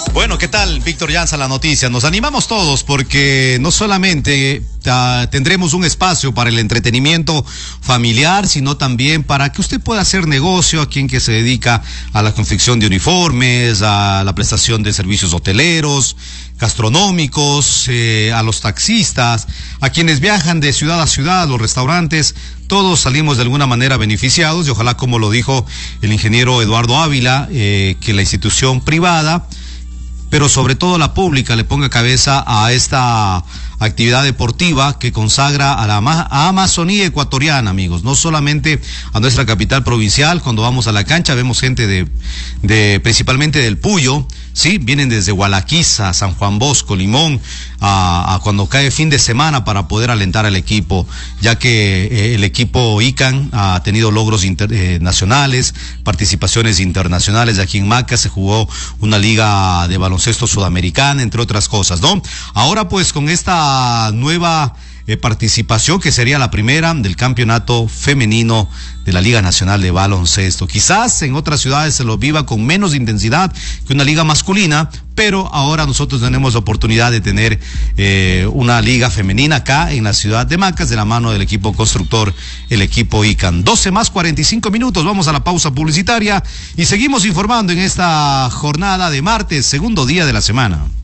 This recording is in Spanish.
Bueno, ¿qué tal, Víctor Llanza, la noticia? Nos animamos todos porque no solamente tendremos un espacio para el entretenimiento familiar, sino también para que usted pueda hacer negocio, a quien que se dedica a la confección de uniformes, a la prestación de servicios hoteleros, gastronómicos, a los taxistas, a quienes viajan de ciudad a ciudad, los restaurantes. Todos salimos de alguna manera beneficiados y ojalá, como lo dijo el ingeniero Eduardo Ávila, que la institución privada, pero sobre todo la pública, le ponga cabeza a esta actividad deportiva que consagra a la Amazonía ecuatoriana, amigos. No solamente a nuestra capital provincial. Cuando vamos a la cancha vemos gente de principalmente del Puyo, sí, vienen desde Gualaquiza, San Juan Bosco, Limón, a cuando cae fin de semana para poder alentar al equipo, ya que el equipo ICANN ha tenido logros nacionales, participaciones internacionales. Aquí en Maca se jugó una liga de baloncesto sudamericana, entre otras cosas, ¿no? Ahora pues con esta nueva participación, que sería la primera del campeonato femenino de la Liga Nacional de Baloncesto. Quizás en otras ciudades se lo viva con menos intensidad que una liga masculina, pero ahora nosotros tenemos la oportunidad de tener una liga femenina acá en la ciudad de Macas, de la mano del equipo constructor, el equipo ICANN. 12:45, vamos a la pausa publicitaria y seguimos informando en esta jornada de martes, segundo día de la semana.